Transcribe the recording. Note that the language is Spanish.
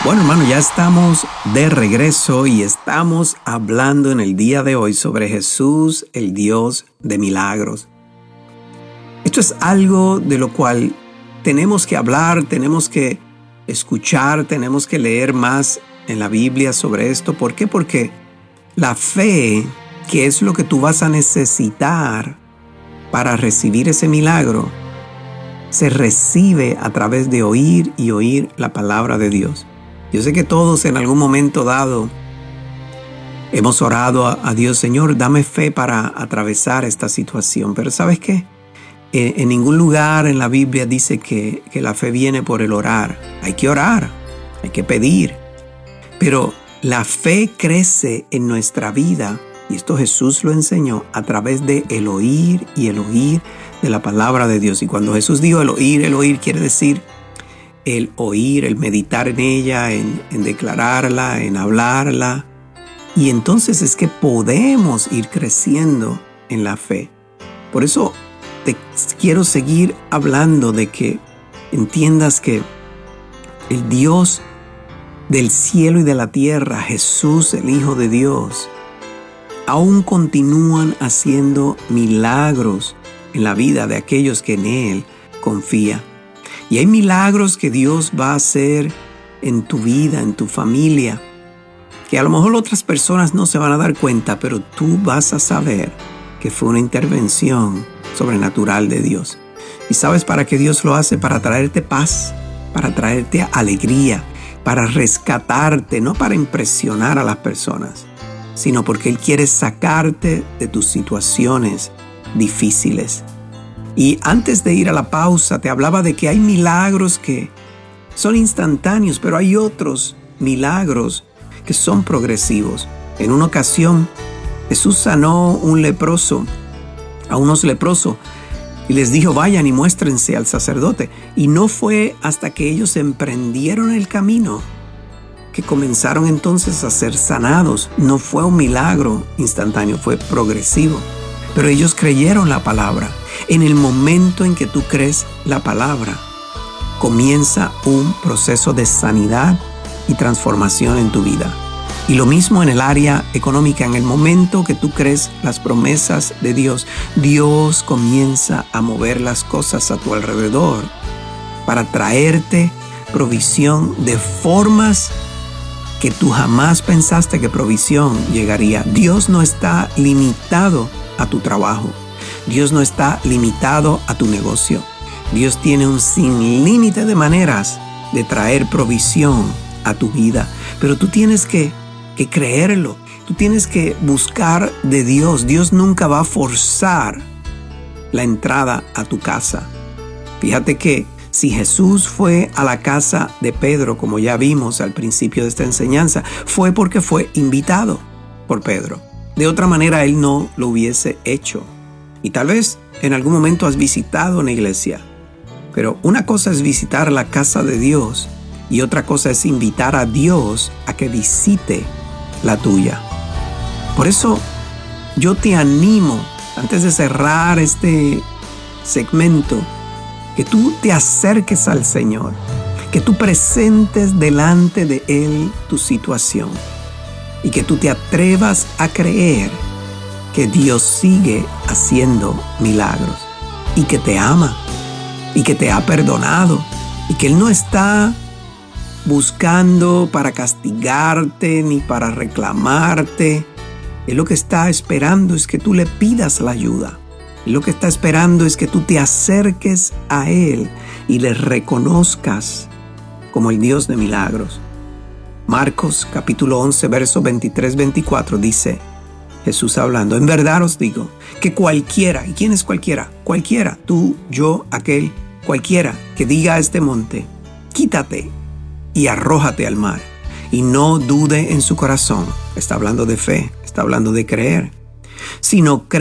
Bueno, hermano, ya estamos de regreso y estamos hablando en el día de hoy sobre Jesús, el Dios de milagros. Esto es algo de lo cual tenemos que hablar, tenemos que escuchar, tenemos que leer más en la Biblia sobre esto. ¿Por qué? Porque la fe, que es lo que tú vas a necesitar para recibir ese milagro, se recibe a través de oír y oír la palabra de Dios. Yo sé que todos en algún momento dado hemos orado a Dios: Señor, dame fe para atravesar esta situación. Pero ¿sabes qué? En ningún lugar en la Biblia dice que la fe viene por el orar. Hay que orar, hay que pedir. Pero la fe crece en nuestra vida, y esto Jesús lo enseñó a través de el oír y el oír de la palabra de Dios. Y cuando Jesús dijo el oír quiere decir el oír, el meditar en ella, en declararla, en hablarla. Y entonces es que podemos ir creciendo en la fe. Por eso te quiero seguir hablando de que entiendas que el Dios del cielo y de la tierra, Jesús, el Hijo de Dios, aún continúan haciendo milagros en la vida de aquellos que en Él confían. Y hay milagros que Dios va a hacer en tu vida, en tu familia, que a lo mejor otras personas no se van a dar cuenta, pero tú vas a saber que fue una intervención sobrenatural de Dios. ¿Y sabes para qué Dios lo hace? Para traerte paz, para traerte alegría, para rescatarte, no para impresionar a las personas, sino porque Él quiere sacarte de tus situaciones difíciles. Y antes de ir a la pausa, te hablaba de que hay milagros que son instantáneos, pero hay otros milagros que son progresivos. En una ocasión, Jesús sanó a unos leprosos, y les dijo: vayan y muéstrense al sacerdote. Y no fue hasta que ellos emprendieron el camino que comenzaron entonces a ser sanados. No fue un milagro instantáneo, fue progresivo. Pero ellos creyeron la palabra. En el momento en que tú crees la palabra, comienza un proceso de sanidad y transformación en tu vida. Y lo mismo en el área económica. En el momento que tú crees las promesas de Dios, Dios comienza a mover las cosas a tu alrededor para traerte provisión de formas que tú jamás pensaste que provisión llegaría. Dios no está limitado a tu trabajo. Dios no está limitado a tu negocio. Dios tiene un sinlímite de maneras de traer provisión a tu vida. Pero tú tienes que creerlo. Tú tienes que buscar de Dios. Dios nunca va a forzar la entrada a tu casa. Fíjate que si Jesús fue a la casa de Pedro, como ya vimos al principio de esta enseñanza, fue porque fue invitado por Pedro. De otra manera, Él no lo hubiese hecho. Y tal vez en algún momento has visitado una iglesia. Pero una cosa es visitar la casa de Dios y otra cosa es invitar a Dios a que visite la tuya. Por eso yo te animo, antes de cerrar este segmento, que tú te acerques al Señor, que tú presentes delante de Él tu situación y que tú te atrevas a creer que Dios sigue haciendo milagros y que te ama y que te ha perdonado y que Él no está buscando para castigarte ni para reclamarte. Él lo que está esperando es que tú le pidas la ayuda. Él lo que está esperando es que tú te acerques a Él y le reconozcas como el Dios de milagros. Marcos capítulo 11, versos 23-24 dice Jesús hablando: en verdad os digo que cualquiera, ¿y quién es cualquiera? Cualquiera, tú, yo, aquel, cualquiera que diga a este monte: quítate y arrójate al mar, y no dude en su corazón. Está hablando de fe, está hablando de creer, sino